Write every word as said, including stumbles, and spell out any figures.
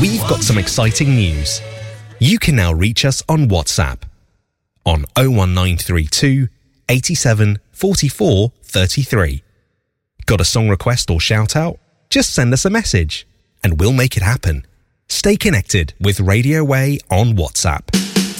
We've got some exciting news. You can now reach us on WhatsApp on oh one nine three two, eighty-seven, forty-four, thirty-three. Got a song request or shout out? Just send us a message and we'll make it happen. Stay connected with Radio Way on WhatsApp.